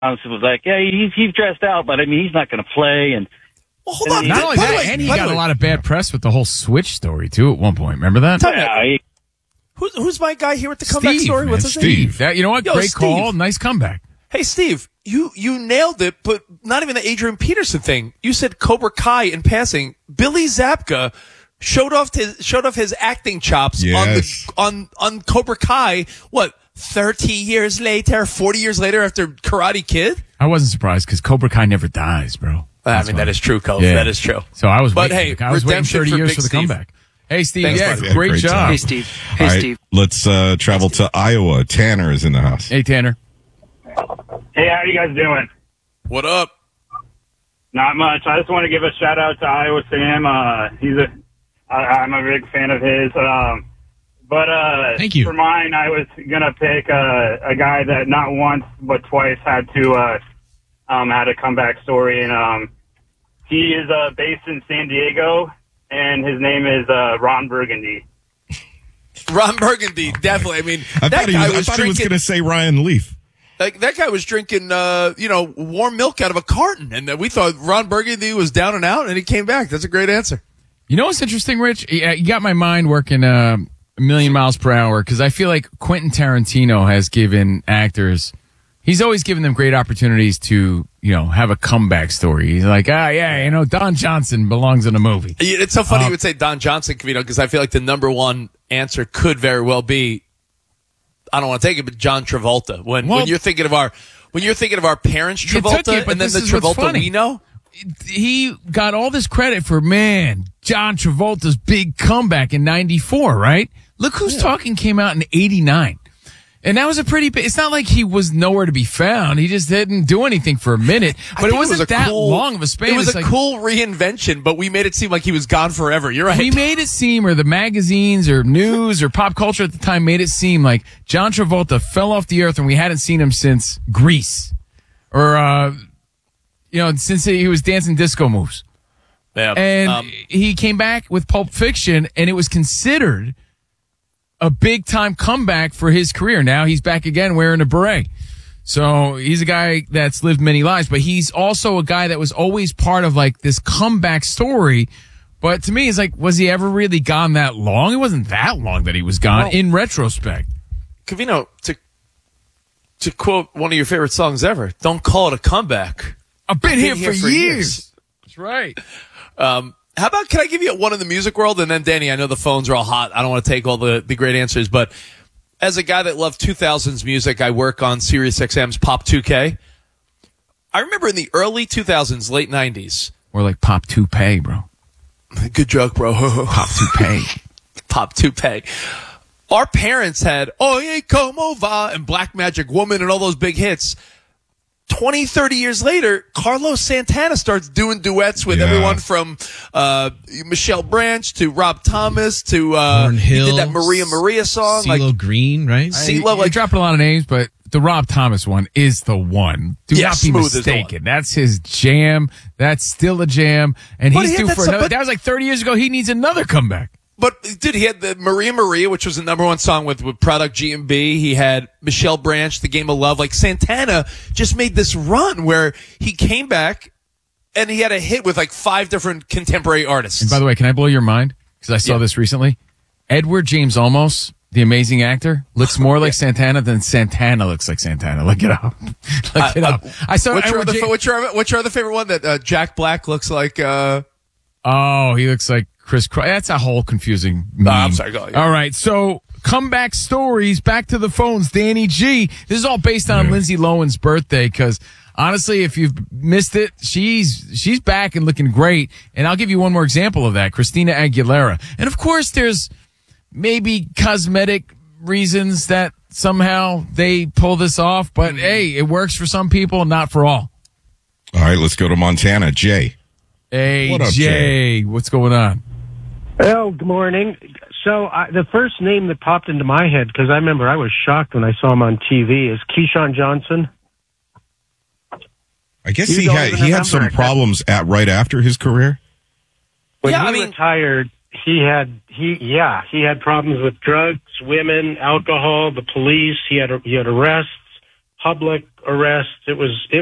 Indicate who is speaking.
Speaker 1: was like, yeah, he's dressed out, but I mean, he's not going to play. And
Speaker 2: well, hold on.
Speaker 3: Not only that, and he got a lot of bad press with the whole Switch story too. At one point, remember that?
Speaker 1: Yeah,
Speaker 2: Who's my guy here with the comeback story? What's his name?
Speaker 3: Steve. That, you know what? Great call. Nice comeback.
Speaker 2: Hey, Steve, you nailed it, but not even the Adrian Peterson thing. You said Cobra Kai in passing. Billy Zabka showed off his acting chops on Cobra Kai. What? 30 years later, 40 years later after Karate Kid?
Speaker 3: I wasn't surprised because Cobra Kai never dies, bro.
Speaker 2: I mean, that is true, Cole. Yeah. That is true.
Speaker 3: So I was
Speaker 2: waiting
Speaker 3: 30 years for the comeback. Hey, Steve.
Speaker 2: Thanks,
Speaker 3: great job.
Speaker 4: Hey, Steve.
Speaker 5: Steve. Let's travel to Iowa. Tanner is in the house.
Speaker 3: Hey, Tanner.
Speaker 6: Hey, how are you guys doing?
Speaker 2: What up?
Speaker 6: Not much. I just want to give a shout out to Iowa Sam. I'm a big fan of his. But
Speaker 4: thank you.
Speaker 6: For mine, I was gonna pick a guy that not once but twice had a comeback story, and he is based in San Diego, and his name is Ron Burgundy.
Speaker 2: Ron Burgundy, definitely. I mean,
Speaker 5: I thought he was going to say Ryan Leaf.
Speaker 2: Like that guy was drinking, warm milk out of a carton, and we thought Ron Burgundy was down and out, and he came back. That's a great answer.
Speaker 3: You know what's interesting, Rich? You got my mind working a million miles per hour because I feel like Quentin Tarantino has given actors. He's always given them great opportunities to, have a comeback story. He's like, Don Johnson belongs in a movie.
Speaker 2: It's so funny you would say Don Johnson, because I feel like the number one answer could very well be, I don't want to take it, but John Travolta. When you're thinking of our parents, Travolta, and then the Travolta we know.
Speaker 3: He got all this credit for, John Travolta's big comeback in 94, right? Look Who's Talking came out in 89. And that was a pretty big, it's not like he was nowhere to be found. He just didn't do anything for a minute, but it wasn't that long of a span.
Speaker 2: It was a cool reinvention, but we made it seem like he was gone forever. You're right.
Speaker 3: We made it seem, or the magazines or news or pop culture at the time made it seem like John Travolta fell off the earth and we hadn't seen him since Grease. Or, since he was dancing disco moves.
Speaker 2: Yeah.
Speaker 3: And he came back with Pulp Fiction, and it was considered a big-time comeback for his career. Now he's back again wearing a beret. So he's a guy that's lived many lives, but he's also a guy that was always part of, this comeback story. But to me, it's like, was he ever really gone that long? It wasn't that long that he was gone, in retrospect.
Speaker 2: Covino, to quote one of your favorite songs ever, don't call it a comeback.
Speaker 3: I've been here for years. That's right.
Speaker 2: How about, can I give you one in the music world? And then, Danny, I know the phones are all hot. I don't want to take all the great answers, but as a guy that loved 2000s music, I work on SiriusXM's Pop 2K. I remember in the early 2000s, late 90s.
Speaker 3: Or like Pop Toupee, bro.
Speaker 2: Good joke, bro.
Speaker 3: Pop Toupee.
Speaker 2: Pop Toupee. Our parents had Oye Como Va and Black Magic Woman and all those big hits. 20, 30 years later, Carlos Santana starts doing duets with everyone from Michelle Branch to Rob Thomas to
Speaker 4: Lauryn Hill,
Speaker 2: he did that Maria song.
Speaker 4: CeeLo Green, right?
Speaker 3: You're dropping a lot of names, but the Rob Thomas one is the one. Do not be mistaken. That's his jam. That's still a jam. And he's due for another. That was like 30 years ago. He needs another comeback.
Speaker 2: But, dude, he had the Maria, which was the number one song with Product G&B. He had Michelle Branch, The Game of Love. Like, Santana just made this run where he came back and he had a hit with 5 different contemporary artists.
Speaker 3: And by the way, can I blow your mind? Because I saw this recently. Edward James Olmos, the amazing actor, looks more like Santana than Santana looks like Santana. Look it up. Look it up. I saw
Speaker 2: what's your other favorite one that Jack Black looks like?
Speaker 3: Oh, he looks like Chris Cross. That's a whole confusing meme.
Speaker 2: I'm sorry. Go ahead.
Speaker 3: All right. So comeback stories. Back to the phones. Danny G. This is all based on Lindsay Lohan's birthday because honestly, if you've missed it, she's back and looking great. And I'll give you one more example of that. Christina Aguilera. And of course, there's maybe cosmetic reasons that somehow they pull this off. But hey, it works for some people and not for all.
Speaker 5: All right. Let's go to Montana. Jay.
Speaker 3: Hey,
Speaker 5: what up,
Speaker 3: Jay. What's going on?
Speaker 7: Well, good morning. So the first name that popped into my head, because I remember I was shocked when I saw him on TV, is Keyshawn Johnson.
Speaker 5: I guess he had some problems right after his career.
Speaker 7: When he retired, he had problems with drugs, women, alcohol, the police. He had arrests, public arrest. It was